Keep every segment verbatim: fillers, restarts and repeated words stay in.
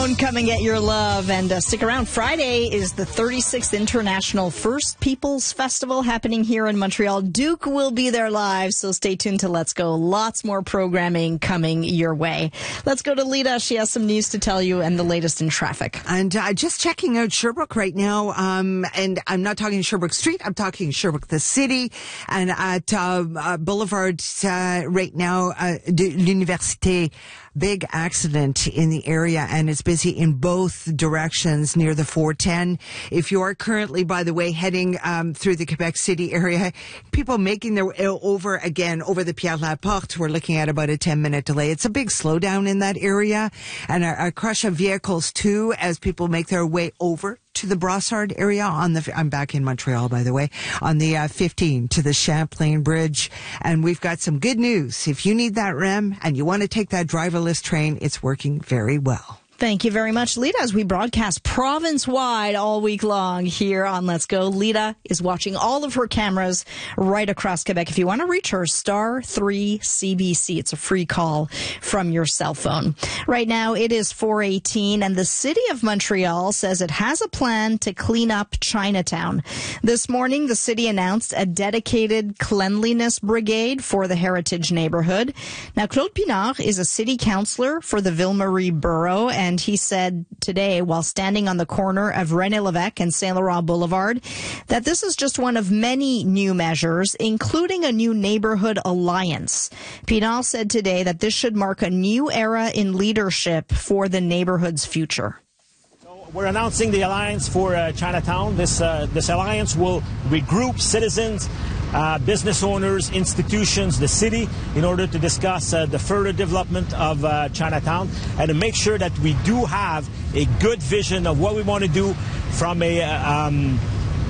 Moon coming at your love. And uh, stick around. Friday is the thirty-sixth International First Peoples Festival happening here in Montreal. Duke will be there live, so stay tuned to Let's Go. Lots more programming coming your way. Let's go to Lita. She has some news to tell you and the latest in traffic. And uh, just checking out Sherbrooke right now, um, and I'm not talking Sherbrooke Street, I'm talking Sherbrooke the city, and at uh, uh, Boulevard uh, right now, uh, de l'Université. Big accident in the area, and it's busy in both directions near the four ten. If you are currently, by the way, heading um, through the Quebec City area, people making their way over again over the Pierre Laporte, we're looking at about a ten minute delay. It's a big slowdown in that area, and a, a crush of vehicles too as people make their way over to the Brossard area on the, I'm back in Montreal, by the way, on the uh, fifteen to the Champlain Bridge. And we've got some good news. If you need that R E M and you want to take that driverless train, it's working very well. Thank you very much, Lita, as we broadcast province-wide all week long here on Let's Go. Lita is watching all of her cameras right across Quebec. If you want to reach her, star three C B C. It's a free call from your cell phone. Right now, it is four eighteen, and the City of Montreal says it has a plan to clean up Chinatown. This morning, the city announced a dedicated cleanliness brigade for the Heritage neighborhood. Now, Claude Pinard is a city councillor for the Ville-Marie borough, and And he said today, while standing on the corner of René Lévesque and Saint Laurent Boulevard, that this is just one of many new measures, including a new neighborhood alliance. Pinal said today that this should mark a new era in leadership for the neighborhood's future. We're announcing the Alliance for uh, Chinatown. This, uh, this alliance will regroup citizens, uh, business owners, institutions, the city, in order to discuss uh, the further development of uh, Chinatown and to make sure that we do have a good vision of what we want to do from a uh, um,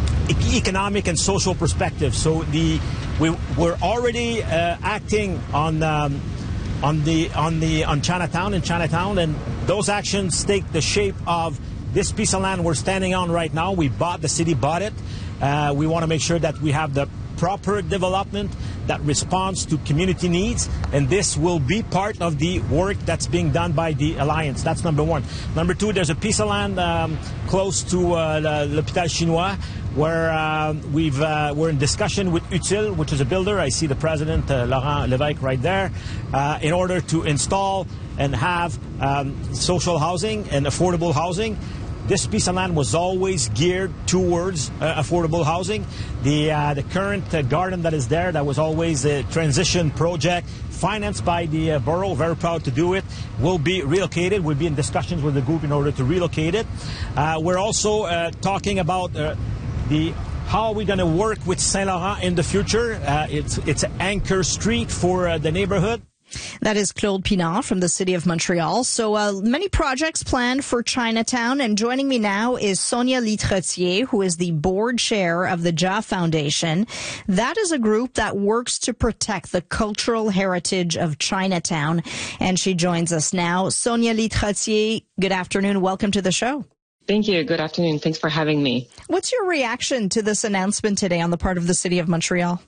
e economic and social perspective. So the, we, we're already uh, acting on um, on the on the on Chinatown in Chinatown, and those actions take the shape of this piece of land we're standing on right now. We bought, the city bought it. Uh, we want to make sure that we have the proper development that responds to community needs, and this will be part of the work that's being done by the Alliance. That's number one. Number two, there's a piece of land um, close to uh, l'Hôpital Chinois where uh, we've, uh, we're in discussion with Utile, which is a builder. I see the president, uh, Laurent Lévesque, right there, uh, in order to install and have um, social housing and affordable housing. This piece of land was always geared towards uh, affordable housing. The, uh, the current uh, garden that is there, that was always a transition project financed by the uh, borough, very proud to do it, will be relocated. We'll be in discussions with the group in order to relocate it. Uh, we're also uh, talking about uh, the how are we going to work with Saint Laurent in the future. Uh, it's, it's an anchor street for uh, the neighborhood. That is Claude Pinard from the City of Montreal. So uh, many projects planned for Chinatown. And joining me now is Sonia Litretier, who is the board chair of the Jia Foundation. That is a group that works to protect the cultural heritage of Chinatown. And she joins us now. Sonia Litretier, good afternoon. Welcome to the show. Thank you. Good afternoon. Thanks for having me. What's your reaction to this announcement today on the part of the City of Montreal?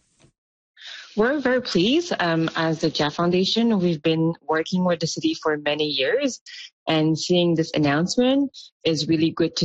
We're very pleased. Um, as the Jia Foundation, we've been working with the city for many years, and seeing this announcement is really good to